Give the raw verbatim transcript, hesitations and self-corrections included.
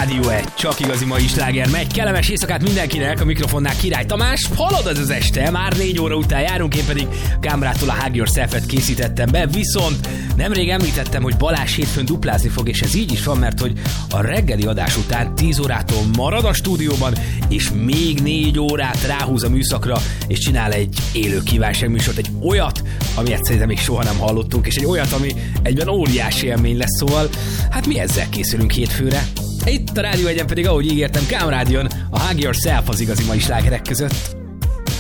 Rádió egy, csak igazi mai sláger megy. Kellemes éjszakát mindenkinek, a mikrofonnál Király Tamás. Halad az az este, már négy óra után járunk, én pedig Kámrától a Hug Yourself-et készítettem be, viszont nemrég említettem, hogy Balázs hétfőn duplázni fog, és ez így is van, mert hogy a reggeli adás után tíz órától marad a stúdióban, és még négy órát ráhúz a műszakra, és csinál egy élő kívánságműsort, egy olyat, amilyet szerintem még soha nem hallottunk, és egy olyat, ami egyben óriási élmény lesz, szóval hát mi ezzel készülünk hétfőre. Itt a Rádió egyen pedig, ahogy ígértem, Kámrádion a Hug Yourself az igazi mai slágerek között.